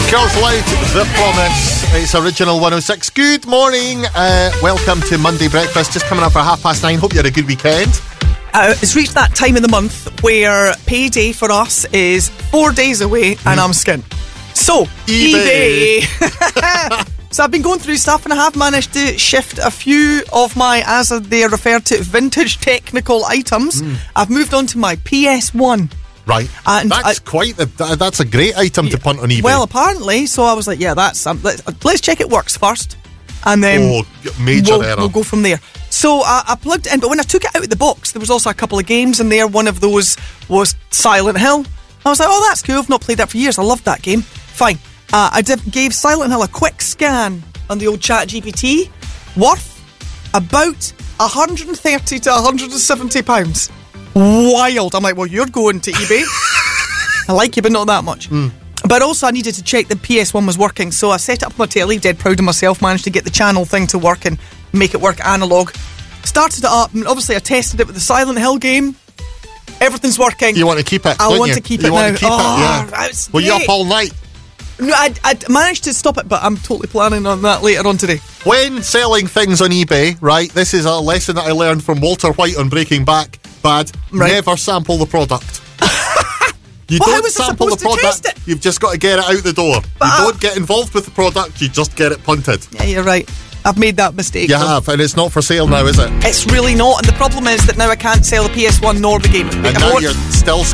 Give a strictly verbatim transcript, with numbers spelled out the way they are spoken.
Girls Loud, The Promise. It's original one oh six. Good morning. Uh, welcome to Monday Breakfast. Just coming up for half past nine. Hope you had a good weekend. Uh, it's reached that time of the month where payday for us is four days away and I'm skint. So, eBay. eBay. So I've been going through stuff and I have managed to shift a few of my, as they are referred to, vintage technical items. Mm. I've moved on to my P S one. Right, and that's I, quite a, that's a great item to punt on eBay. Well, apparently, so I was like, yeah, that's um, let's, let's check it works first, and then oh, major we'll, error. we'll go from there. So uh, I plugged it in, but when I took it out of the box, there was also a couple of games in there. One of those was Silent Hill. I was like, oh, that's cool. I've not played that for years. I loved that game. Fine. Uh, I did, gave Silent Hill a quick scan on the old Chat G P T. Worth about one hundred thirty to one hundred seventy pounds. Wild. I'm like, well, you're going to eBay. I like you, but not that much. Mm. But also I needed to check the P S one was working, so I set it up on my telly, dead proud of myself, managed to get the channel thing to work and make it work analog. Started it up, and obviously I tested it with the Silent Hill game. Everything's working. You want to keep it, I don't want you? to keep you it want now. To keep oh, it, yeah. It's Were you up all night? No, I I managed to stop it, but I'm totally planning on that later on today. When selling things on eBay, right, this is a lesson that I learned from Walter White on Breaking Back. Bad. Right. Never sample the product. You well, don't sample the product. You've just got to get it out the door. But you uh, don't get involved with the product. You just get it punted. Yeah, you're right. I've made that mistake. You though. have, and it's not for sale now, is it? It's really not, and the problem is that now I can't sell the P S one nor the game. And now you're still